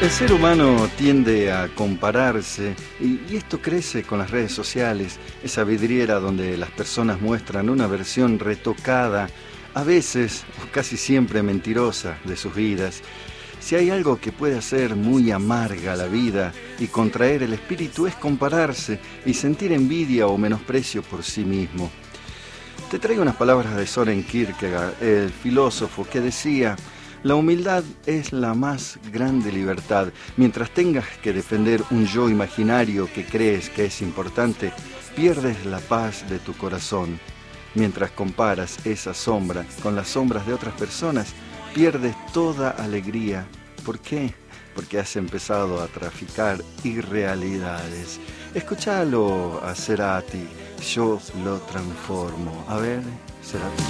El ser humano tiende a compararse y esto crece con las redes sociales, esa vidriera donde las personas muestran una versión retocada, a veces o casi siempre mentirosa, de sus vidas. Si hay algo que puede hacer muy amarga la vida y contraer el espíritu es compararse y sentir envidia o menosprecio por sí mismo. Te traigo unas palabras de Søren Kierkegaard, el filósofo, que decía: la humildad es la más grande libertad. Mientras tengas que defender un yo imaginario que crees que es importante, pierdes la paz de tu corazón. Mientras comparas esa sombra con las sombras de otras personas, pierdes toda alegría. ¿Por qué? Porque has empezado a traficar irrealidades. Escúchalo a Cerati, yo lo transformo. A ver, Cerati.